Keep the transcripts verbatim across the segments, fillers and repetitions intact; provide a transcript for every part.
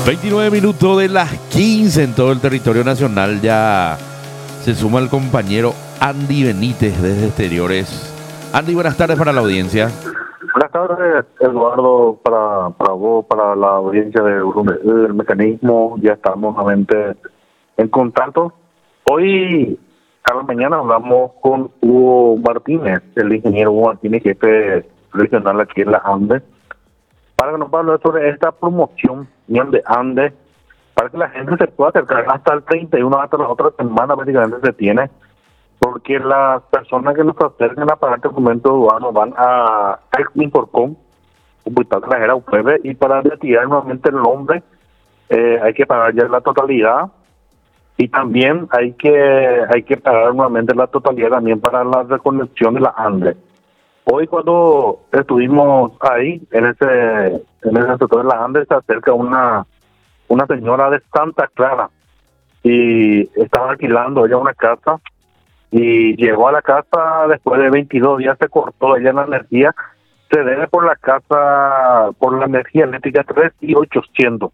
veintinueve minutos de las quince en todo el territorio nacional. Ya se suma el compañero Andy Benítez desde Exteriores. Andy, buenas tardes para la audiencia. Buenas tardes, Eduardo, para, para vos, para la audiencia de del mecanismo. Ya estamos nuevamente en contacto. Hoy, a la mañana, hablamos con Hugo Martínez, el ingeniero Hugo Martínez, jefe regional aquí en la Andes, para que nos hable sobre esta promoción de Andes, para que la gente se pueda acercar hasta el treinta y uno, hasta la otra semana prácticamente se tiene, porque las personas que nos acercan a pagar documentos aduanos van a Exinforcom, Hospital Trajera U P B, y para retirar nuevamente el nombre eh, hay que pagar ya la totalidad, y también hay que hay que pagar nuevamente la totalidad también para la reconexión de la Andes. Hoy cuando estuvimos ahí, en ese en ese sector de la Andes, se acerca una una señora de Santa Clara y estaba alquilando ella una casa y llegó a la casa después de veintidós días, se cortó ella la energía, se debe por la casa, por la energía eléctrica tres mil ochocientos.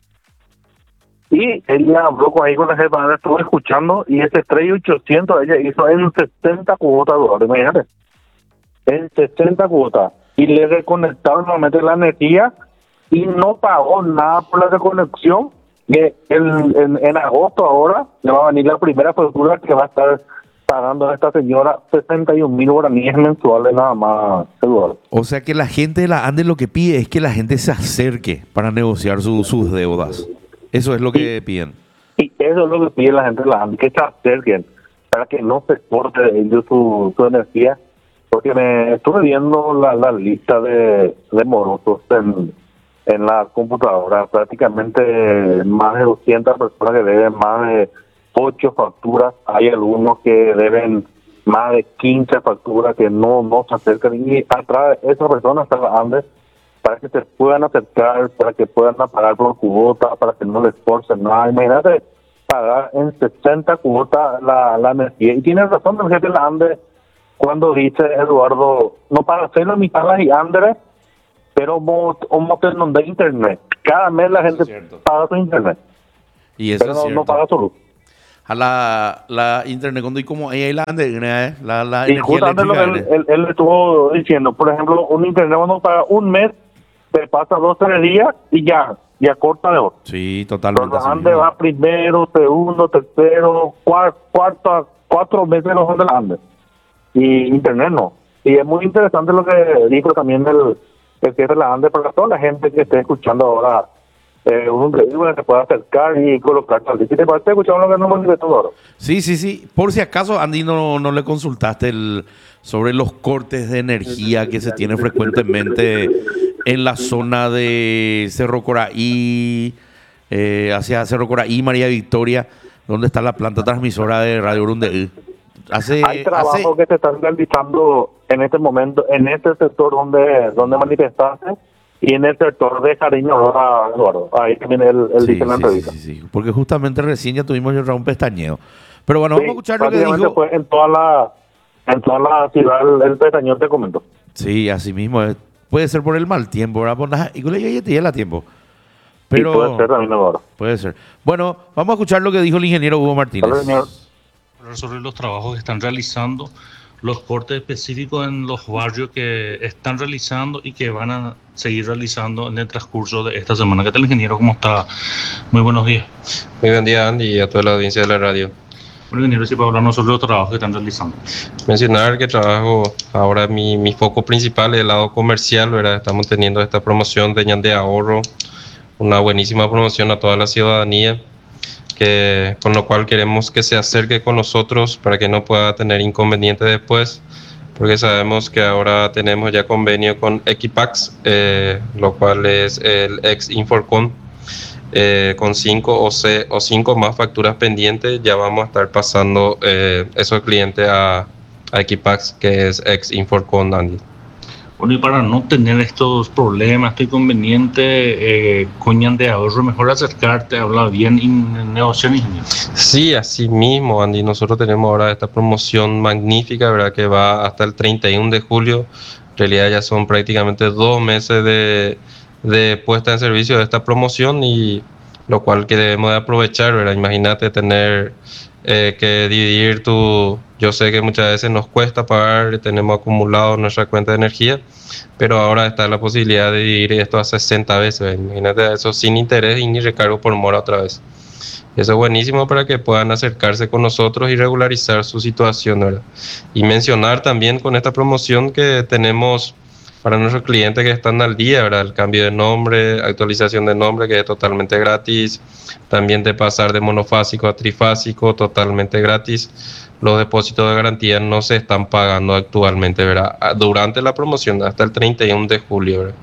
Y ella habló con ahí con la jefa, estuvo escuchando, y ese tres mil ochocientos ella hizo en sesenta cuotas de dólares, imagínate. En sesenta cuotas, y le reconectaron nuevamente la energía y no pagó nada por la reconexión. Que el, en, en agosto ahora le va a venir la primera factura que va a estar pagando a esta señora sesenta y un mil guaraníes mensuales nada más, Eduardo. O sea que la gente de la Andes lo que pide es que la gente se acerque para negociar su, sus deudas. Eso es lo que y, piden. Y eso es lo que pide la gente de la Andes, que se acerquen para que no se corte de ellos su, su energía. Porque me estuve viendo la, la lista de, de morosos en, en la computadora. Prácticamente más de doscientas personas que deben más de ocho facturas. Hay algunos que deben más de quince facturas que no, no se acercan. Y atrás de esas personas están las Andes para que se puedan acercar, para que puedan pagar por cuota, para que no les forcen nada. Imagínate pagar en sesenta cuotas la, la energía. Y tiene razón el jefe de la Andes cuando dice, Eduardo, no para hacer la mitad las y Andrés, pero como tener de internet. Cada mes la gente paga su internet. Y eso pero es no, cierto. no paga su luz. A la, la internet, cuando hay como ahí la Andes, ¿eh? la, la y justamente lo que él, él, él estuvo diciendo, por ejemplo, un internet cuando paga un mes, te pasa dos, tres días y ya, ya corta de otro. Sí, totalmente. Pero Andes va primero, segundo, tercero, cuarto, cuarto cuatro meses no son de la Andes. Y internet no. Y es muy interesante lo que dijo también el, el jefe de la Andes para toda la gente que esté escuchando ahora. Eh, un increíble que se pueda acercar y colocar. Si te parece, escuchamos lo que nos manifestó ahora. Sí, sí, sí. Por si acaso, Andy, no, no le consultaste el, sobre los cortes de energía que se tienen frecuentemente en la zona de Cerro Coraí, eh, hacia Cerro Coraí, María Victoria, donde está la planta transmisora de Radio Urundeí. Hace, Hay trabajo hace... que se están realizando en este momento, en este sector donde donde manifestaste y en el sector de Cariño, ahora, Eduardo. Ahí también él, él sí, dice en la sí, entrevista. sí, sí, sí, porque justamente recién ya tuvimos un pestañeo. Pero bueno, Sí, vamos a escuchar lo que dijo. Fue en toda la, en toda la ciudad el, el pestañeo te comentó. Sí, así mismo. Es. Puede ser por el mal tiempo, ¿verdad? Pues nada, y con ella ya la tiempo. Pero sí, puede ser también ahora. Puede ser. Bueno, vamos a escuchar lo que dijo el ingeniero Hugo Martínez. Hola, señor. Sobre los trabajos que están realizando, los cortes específicos en los barrios que están realizando y que van a seguir realizando en el transcurso de esta semana. ¿Qué tal, ingeniero? ¿Cómo está? Muy buenos días. Muy buen día, Andy, y a toda la audiencia de la radio. Bueno, ingeniero, si puede hablarnos sobre los trabajos que están realizando. Mencionar que trabajo, ahora mi, mi foco principal es el lado comercial, ¿verdad? Estamos teniendo esta promoción de Ñan de Ahorro, una buenísima promoción a toda la ciudadanía, que, con lo cual queremos que se acerque con nosotros para que no pueda tener inconvenientes después, porque sabemos que ahora tenemos ya convenio con Equipax, eh, lo cual es el ex Inforcom, eh, con cinco o, C, o cinco más facturas pendientes. Ya vamos a estar pasando eh, esos clientes a, a Equipax, que es ex Inforcom, Andy. Bueno, y para no tener estos problemas, este inconveniente, eh, con Ñan de Ahorro, mejor acercarte, hablar bien y negociar, ingeniero. Sí, así mismo, Andy. Nosotros tenemos ahora esta promoción magnífica, ¿verdad? Que va hasta el treinta y uno de julio. En realidad ya son prácticamente dos meses de, de puesta en servicio de esta promoción y lo cual que debemos de aprovechar, ¿verdad? Imagínate tener eh, que dividir tu... Yo sé que muchas veces nos cuesta pagar, tenemos acumulado nuestra cuenta de energía, pero ahora está la posibilidad de dividir esto a sesenta veces, ¿verdad? Imagínate eso sin interés y ni recargo por mora otra vez. Eso es buenísimo para que puedan acercarse con nosotros y regularizar su situación, ¿verdad? Y mencionar también con esta promoción que tenemos para nuestros clientes que están al día, ¿verdad? El cambio de nombre, actualización de nombre, que es totalmente gratis. También de pasar de monofásico a trifásico, totalmente gratis. Los depósitos de garantía no se están pagando actualmente, ¿verdad? Durante la promoción, hasta el treinta y uno de julio, ¿verdad?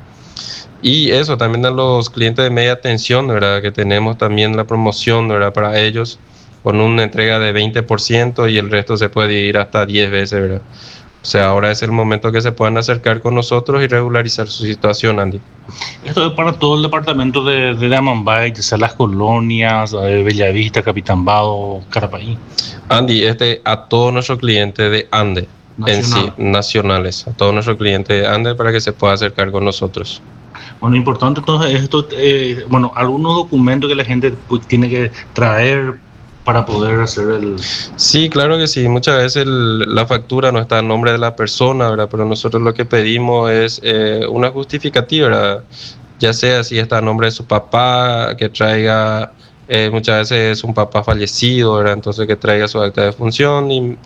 Y eso también a los clientes de media tensión, ¿verdad? Que tenemos también la promoción, ¿verdad? Para ellos, con una entrega de veinte por ciento y el resto se puede dividir hasta diez veces, ¿verdad? O sea, ahora es el momento que se puedan acercar con nosotros y regularizar su situación, Andy. Esto es para todo el departamento de, de Amambay, de Las Colonias, de Bellavista, Capitán Bado, Carapaí. Andy, este a todos nuestros clientes de Ande, Nacional. en sí, nacionales, a todos nuestros clientes de Ande para que se pueda acercar con nosotros. Bueno, importante entonces esto, eh, bueno, algunos documentos que la gente pues, tiene que traer para poder hacer el... Sí, claro que sí. Muchas veces el, la factura no está a nombre de la persona, ¿verdad? Pero nosotros lo que pedimos es eh, una justificativa, ¿verdad? Ya sea si está a nombre de su papá, que traiga... Eh, muchas veces es un papá fallecido, ¿verdad? Entonces que traiga su acta de función y...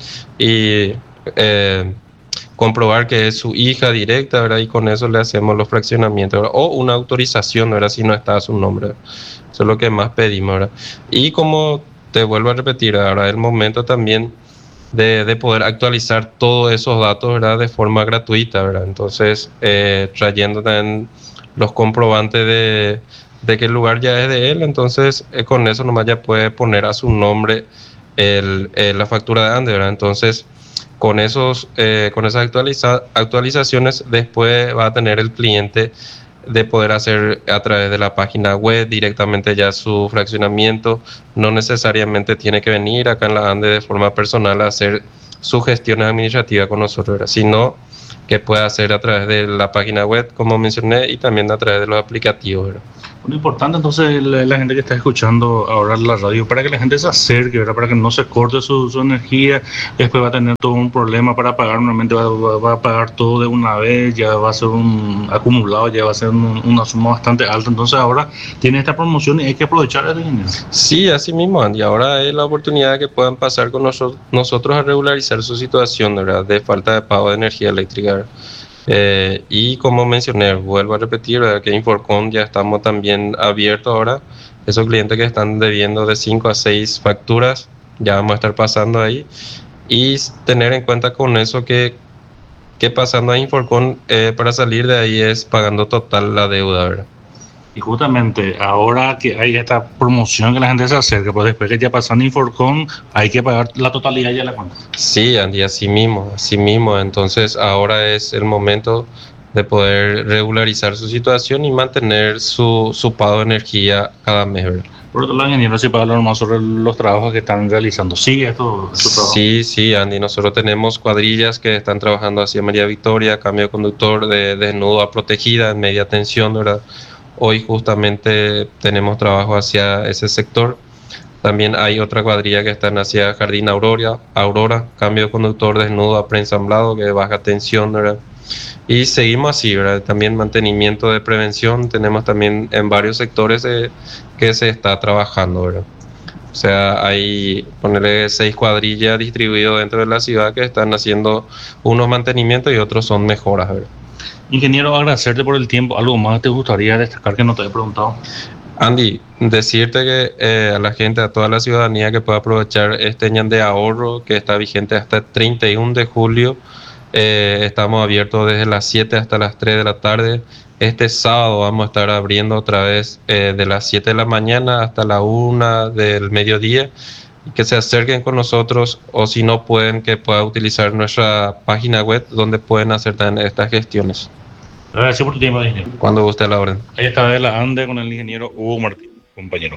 y eh, comprobar que es su hija directa, ¿verdad? Y con eso le hacemos los fraccionamientos, ¿verdad? O una autorización, ¿verdad? Si no está a su nombre, ¿verdad? Eso es lo que más pedimos, ¿verdad? Y como te vuelvo a repetir, ahora es el momento también de, de poder actualizar todos esos datos, ¿verdad? De forma gratuita, ¿verdad? Entonces, eh, trayendo también los comprobantes de, de que el lugar ya es de él, entonces eh, con eso nomás ya puede poner a su nombre el, el, la factura de Ande, ¿verdad? Entonces, con, esos, eh, con esas actualiza, actualizaciones después va a tener el cliente de poder hacer a través de la página web directamente ya su fraccionamiento. No necesariamente tiene que venir acá en la Ande de forma personal a hacer su gestión administrativa con nosotros, ¿verdad? Sino que puede hacer a través de la página web, como mencioné, y también a través de los aplicativos, ¿verdad? Lo importante entonces la, la gente que está escuchando ahora la radio, para que la gente se acerque, ¿verdad? Para que no se corte su, su energía, después va a tener todo un problema para pagar, normalmente va, va, va a pagar todo de una vez, ya va a ser un acumulado, ya va a ser un, una suma bastante alta, entonces ahora tiene esta promoción y hay que aprovechar el dinero. Sí, así mismo, Andy, ahora es la oportunidad de que puedan pasar con nosotros, nosotros a regularizar su situación, ¿verdad? De falta de pago de energía eléctrica, ¿verdad? Eh, y como mencioné, vuelvo a repetir, ¿verdad? Que Inforcon ya estamos también abiertos ahora. Esos clientes que están debiendo de cinco a seis facturas, ya vamos a estar pasando ahí. Y tener en cuenta con eso que, que pasando a Inforcon, eh, para salir de ahí es pagando total la deuda, ¿verdad? Y justamente ahora que hay esta promoción que la gente se acerca, pues después que ya pasan Inforcon, hay que pagar la totalidad ya de la cuenta. Sí, Andy, así mismo, así mismo. Entonces ahora es el momento de poder regularizar su situación y mantener su, su pago de energía cada mes, ¿verdad? Por otro lado, ingeniero, si para hablar más sobre los trabajos que están realizando. ¿Sigue esto, esto trabajo? Sí, sí, Andy. Nosotros tenemos cuadrillas que están trabajando hacia María Victoria, cambio de conductor de desnudo a protegida en media tensión, ¿verdad? Hoy justamente tenemos trabajo hacia ese sector. También hay otra cuadrilla que están hacia Jardín Aurora, Aurora, cambio de conductor desnudo a preensamblado, que es baja tensión, ¿verdad? Y seguimos así, ¿verdad? También mantenimiento de prevención, tenemos también en varios sectores eh, que se está trabajando, ¿verdad? O sea, hay, ponerle seis cuadrillas distribuidas dentro de la ciudad que están haciendo unos mantenimientos y otros son mejoras, ¿verdad? Ingeniero, agradecerte por el tiempo. ¿Algo más te gustaría destacar que no te he preguntado? Andy, decirte que eh, a la gente, a toda la ciudadanía que pueda aprovechar este año de ahorro que está vigente hasta el treinta y uno de julio. Eh, estamos abiertos desde las siete hasta las tres de la tarde. Este sábado vamos a estar abriendo otra vez eh, de las siete de la mañana hasta la una del mediodía. Que se acerquen con nosotros, o si no pueden, que puedan utilizar nuestra página web donde pueden hacer también estas gestiones. Gracias por tu tiempo, ingeniero. Cuando guste la orden. Ahí está de la Ande con el ingeniero Hugo Martín, compañero.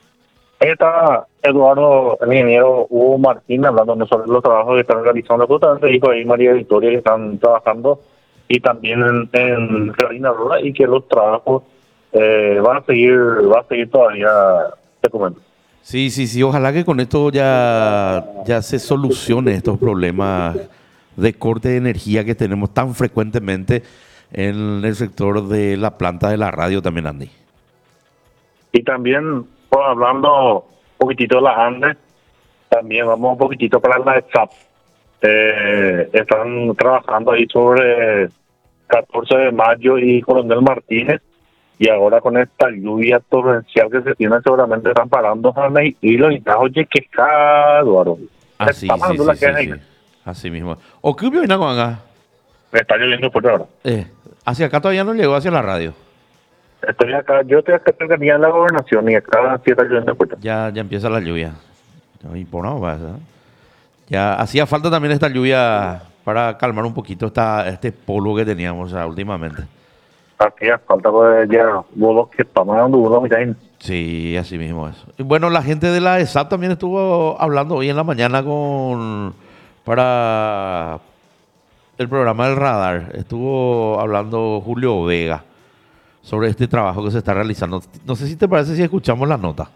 Ahí está Eduardo, el ingeniero Hugo Martín, hablando sobre los trabajos que están realizando. Justamente dijo ahí María Victoria que están trabajando y también en, en Jardín Aurora, y que los trabajos eh, va a seguir, va a seguir todavía, te comento. Sí, sí, sí, ojalá que con esto ya, ya se solucione estos problemas de corte de energía que tenemos tan frecuentemente en el sector de la planta de la radio también, Andy. Y también, pues, hablando un poquitito de las Andes, también vamos un poquitito para la E S A P. Eh, están trabajando ahí sobre catorce de mayo y Coronel Martínez, y ahora con esta lluvia torrencial que se tiene seguramente están parando y los ya oye que está, Eduardo. Así, Está sí, la sí, que sí, sí. Así mismo. ¿O qué hubo con acá? Me está lloviendo fuerte ahora. Eh, hacia acá todavía no llegó, hacia la radio. Estoy acá, yo estoy acá cercanía en la gobernación y acá sí está lloviendo fuerte. Ya, ya empieza la lluvia. Y por no pasa. Ya hacía falta también esta lluvia para calmar un poquito esta, este polvo que teníamos, o sea, últimamente. Hacía falta, pues ya vos que estamos dando uno, mira. Sí, así mismo es. Y bueno, la gente de la E S A P también estuvo hablando hoy en la mañana con para el programa del radar. Estuvo hablando Julio Vega sobre este trabajo que se está realizando. No sé si te parece si escuchamos la nota.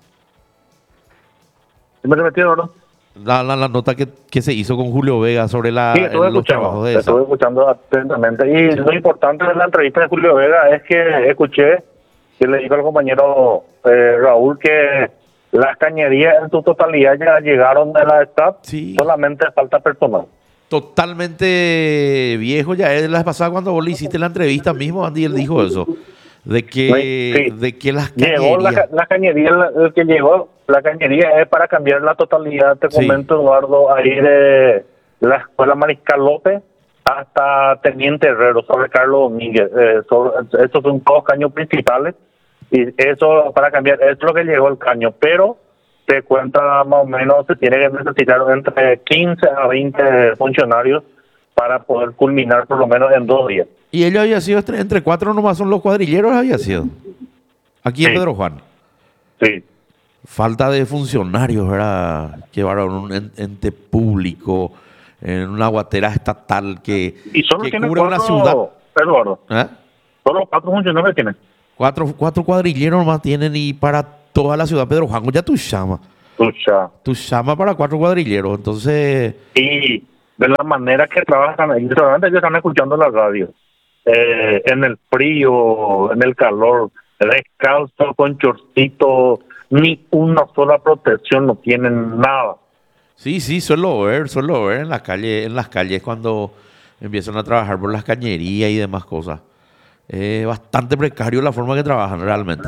¿Me repetido, no? La, la, la nota que, que se hizo con Julio Vega sobre la, sí, estuve el, los trabajos de E S A P. Estuve escuchando atentamente. Y lo importante de la entrevista de Julio Vega es que escuché que le dijo al compañero eh, Raúl que las cañerías en su totalidad ya llegaron de la E S A P, sí. Solamente falta personal. Totalmente viejo ya es la vez pasada cuando vos le hiciste la entrevista mismo, Andy, él dijo eso, de que, sí. de que las cañerías... Llegó la, la cañería, el que llegó, la cañería es para cambiar la totalidad, te Sí. comento, Eduardo, ahí de la escuela Mariscal López hasta Teniente Herrero, sobre Carlos Domínguez. Eh, sobre, estos son todos caños principales y eso para cambiar, es lo que llegó el caño, pero te cuenta más o menos, se tiene que necesitar entre quince a veinte funcionarios para poder culminar por lo menos en dos días. Y ellos había sido entre, entre cuatro nomás son los cuadrilleros, había sido. Aquí en Sí. Pedro Juan. Sí. Falta de funcionarios, ¿verdad? Llevaron un en- ente público en una guatera estatal que, Y solo que tiene cubre cuatro, una ciudad. Eduardo, ¿Eh? solo cuatro funcionarios tienen. Cuatro, cuatro cuadrilleros nomás tienen y para toda la ciudad de Pedro Juan, ya tú llamas. Pucha. Tú llamas para cuatro cuadrilleros, entonces... Y de la manera que trabajan, ellos solamente ellos están escuchando la radio. Eh, en el frío, en el calor, descalzo, con chorcito, ni una sola protección, no tienen nada. Sí, sí, suelo ver, suelo ver en la calle, en las calles cuando empiezan a trabajar por las cañerías y demás cosas. Es bastante precario la forma que trabajan realmente.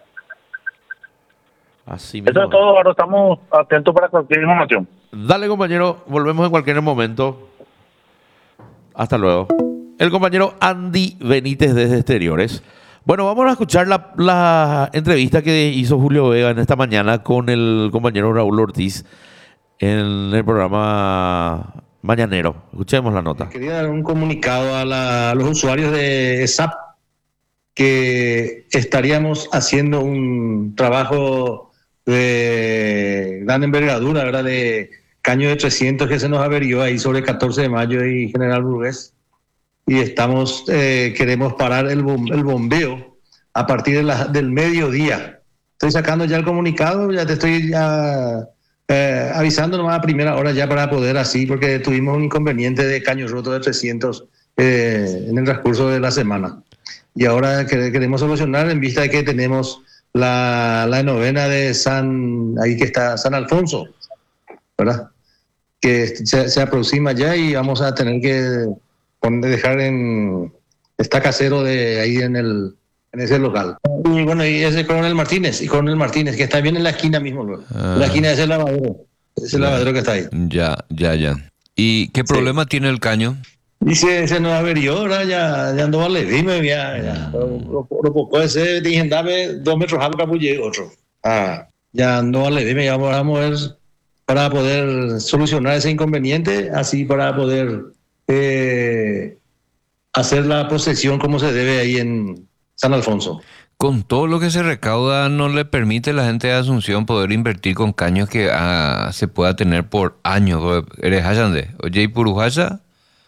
Así mismo. Eso es todo, ahora estamos atentos para cualquier información. Dale, compañero, volvemos en cualquier momento. Hasta luego. El compañero Andy Benítez desde Exteriores. Bueno, vamos a escuchar la, la entrevista que hizo Julio Vega en esta mañana con el compañero Raúl Ortiz en el programa Mañanero. Escuchemos la nota. Quería dar un comunicado a, la, a los usuarios de E S A P que estaríamos haciendo un trabajo de gran envergadura, ¿verdad? De caño de trescientos que se nos averió ahí sobre catorce de mayo y General Burgués. Y estamos, eh, queremos parar el, bom, el bombeo a partir de la, del mediodía. Estoy sacando ya el comunicado, ya te estoy ya, eh, avisando nomás a primera hora ya para poder así, porque tuvimos un inconveniente de caño roto de trescientos eh, en el transcurso de la semana. Y ahora queremos solucionar en vista de que tenemos la, la novena de San, ahí que está San Alfonso, ¿verdad? Que se, se aproxima ya y vamos a tener que poner, dejar en, está casero de ahí en el, en ese local. Y bueno, y ese Coronel Martínez, y Coronel Martínez, que está bien en la esquina mismo, ah. La esquina de ese lavadero, ese ya, lavadero que está ahí. Ya, ya, ya. ¿Y qué problema sí. tiene el caño? Dice, se nos averió, ahora ya, ya andó vale, dime, ya, ya. Lo poco ese, dije, dame dos metros algo capulle otro. Ah, ya andó vale, dime, ya vamos a mover para poder solucionar ese inconveniente, así para poder eh, hacer la procesión como se debe ahí en San Alfonso. Con todo lo que se recauda, ¿no le permite a la gente de Asunción poder invertir con caños que ah, se pueda tener por años? ¿Eres Hayande? Oye, ¿y Purujaya?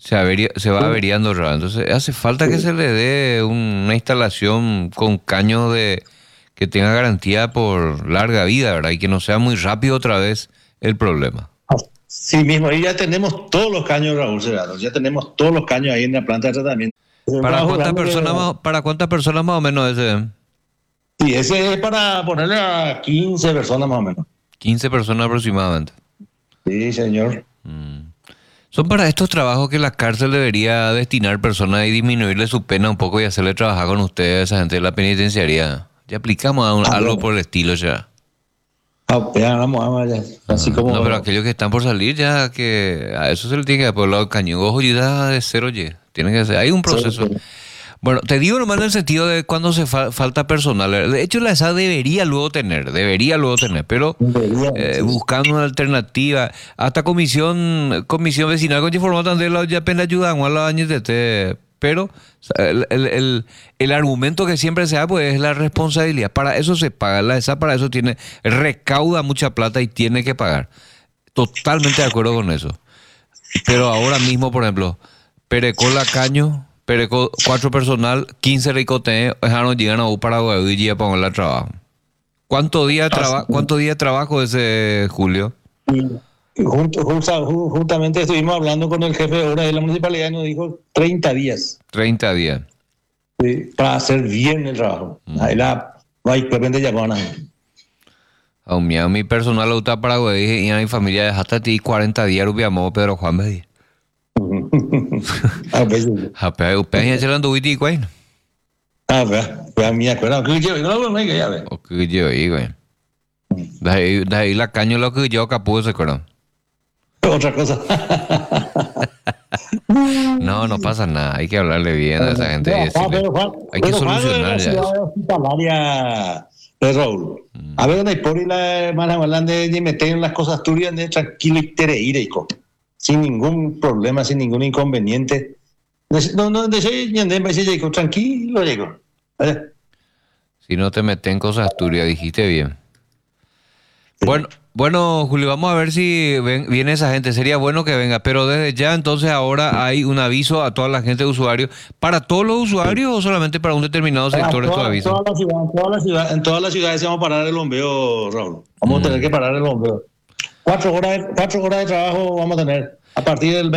se, avería, se va averiando raro. Entonces hace falta que se le dé un- una instalación con caños de que tenga garantía por larga vida, ¿verdad? Y que no sea muy rápido otra vez el problema. Sí mismo, y ya tenemos todos los caños, Raúl Serrano, ya tenemos todos los caños ahí en la planta de tratamiento. ¿Para Estamos cuántas jugando personas que- más, para cuántas personas más o menos ese? Sí, ese es para ponerle a quince personas más o menos. quince personas aproximadamente. Sí, señor. Son para estos trabajos que la cárcel debería destinar personas y disminuirle su pena un poco y hacerle trabajar con ustedes a esa gente de la penitenciaría. Ya aplicamos a un- Ah, algo bueno. por el estilo ya. Ah, ya, vamos, vamos, ya. Así como... No, pero aquellos que están por salir ya que a eso se le tiene que dar por el lado del cañón. Ojo, ya de cero, oye. Tiene que ser. Hay un proceso. Sí, sí. Bueno, te digo nomás en el sentido de cuando se fa- falta personal. De hecho, la E S A debería luego tener, debería luego tener, pero Debería, eh, sí. buscando una alternativa. Hasta comisión comisión vecinal con información también la ya pena ayudan a la años de te- pero el, el, el, el argumento que siempre se da pues es la responsabilidad. Para eso se paga. La E S A para eso tiene, recauda mucha plata y tiene que pagar. Totalmente de acuerdo con eso. Pero ahora mismo, por ejemplo, Perecola Caño, Pereco cuatro personal, quince ricote, dejaron llegan a U Paraguay y ya para el trabajo. ¿Cuántos días de traba- cuántos días de trabajo ese Julio? Y junto- junta- ju- juntamente estuvimos hablando con el jefe de obra de la municipalidad y nos dijo treinta días, treinta días. sí, para hacer bien el trabajo. Mm. Ahí la... Ay, de repente llamaban ahí. A mi, a mi personal lo está Paraguay y a mi familia hasta ti cuarenta días rupiamo Pedro Juan me di. Ah, pues, Ape upe ya se lo anduvo y cuál. ah, pues, pues a mí me acuerdo que yo no lo que ya ve. O que yo ahí, güey. De ahí, de ahí la caño lo que yo capuz se creo. Otra cosa. No, no pasa nada. Hay que hablarle bien a esa gente. y No, decirle, pero Juan- hay que pero Juan solucionar es ya la eso. ciudad hospitalaria de Raúl. A ver, donde por la hermana hablando de meter en las cosas tuyas de tranquilo y tereico, sin ningún problema, sin ningún inconveniente. No, no, de ese ñandé, me dice, Jacob, tranquilo, Jacob. ¿Vale? Si no te meten en cosas turbias, dijiste bien. Bueno, bueno, Julio, vamos a ver si ven- viene esa gente. Sería bueno que venga, pero desde ya entonces ahora hay un aviso a toda la gente de usuarios. ¿Para todos los usuarios o solamente para un determinado sector En estos toda, avisos? toda la ciudad, en, toda la ciudad, en todas las ciudades vamos a parar el bombeo, Raúl. Vamos Mm. a tener que parar el bombeo. Cuatro horas, de- cuatro horas de trabajo vamos a tener a partir del